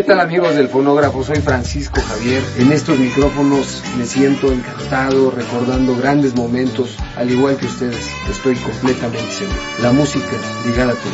tal, amigos del fonógrafo? Soy Francisco Javier. En estos micrófonos me siento encantado, recordando grandes momentos, al igual que ustedes, estoy completamente seguro. La música ligada a tu